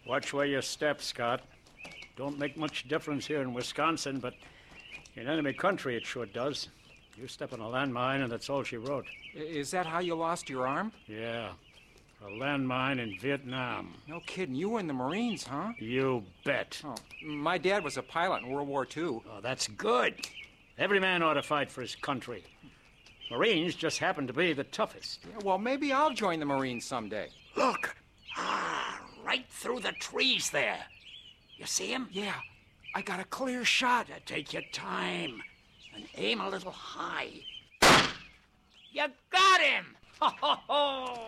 Watch where you step, Scott. Don't make much difference here in Wisconsin, but in enemy country it sure does. You step on a landmine and that's all she wrote. Is that how you lost your arm? Yeah. A landmine in Vietnam. No kidding. You were in the Marines, huh? You bet. Oh, my dad was a pilot in World War II. Oh, that's good. Every man ought to fight for his country. Marines just happen to be the toughest. Yeah, well, maybe I'll join the Marines someday. Look. Right through the trees there. You see him? Yeah. I got a clear shot. Take your time and aim a little high. You got him! Ho, ho, ho!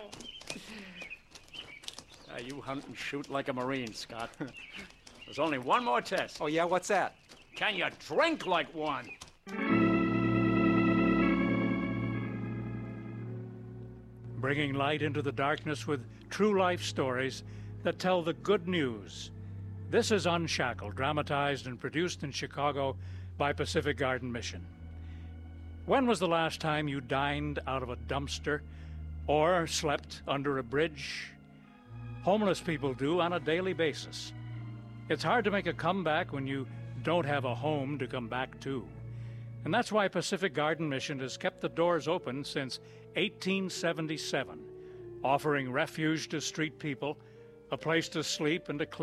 You hunt and shoot like a Marine, Scott. There's only one more test. Oh, yeah? What's that? Can you drink like one? Bringing light into the darkness with true life stories that tell the good news. This is Unshackled, dramatized and produced in Chicago by Pacific Garden Mission. When was the last time you dined out of a dumpster or slept under a bridge? Homeless people do on a daily basis. It's hard to make a comeback when you don't have a home to come back to. And that's why Pacific Garden Mission has kept the doors open since 1877, offering refuge to street people, a place to sleep and a clean